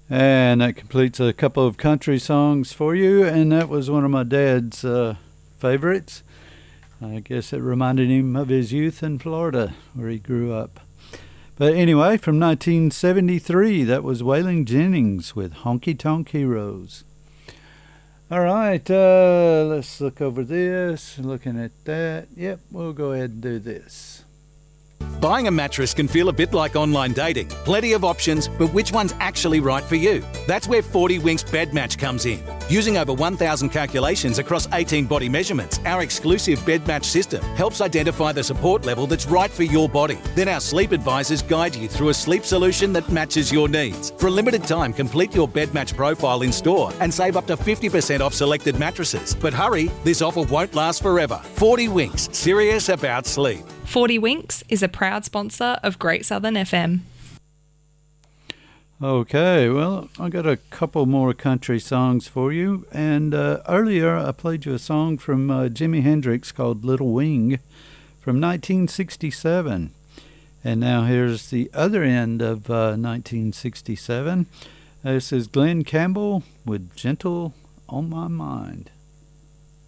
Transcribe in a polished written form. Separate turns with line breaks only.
And that completes a couple of country songs for you, and that was one of my dad's favorites. I guess it reminded him of his youth in Florida, where he grew up. But anyway, from 1973, that was Waylon Jennings with Honky Tonk Heroes. All right, let's look over this. Looking at that. Yep, we'll go ahead and do this.
Buying a mattress can feel a bit like online dating. Plenty of options, but which one's actually right for you? That's where 40 Winks Bed Match comes in. Using over 1,000 calculations across 18 body measurements, our exclusive Bed Match system helps identify the support level that's right for your body. Then our sleep advisors guide you through a sleep solution that matches your needs. For a limited time, complete your Bed Match profile in store and save up to 50% off selected mattresses. But hurry, this offer won't last forever. 40 Winks, serious about sleep.
40 Winks is a proud sponsor of Great Southern FM.
Okay, well, I got a couple more country songs for you. And earlier I played you a song from Jimi Hendrix called Little Wing from 1967. And now here's the other end of 1967. This is Glenn Campbell with Gentle on My Mind.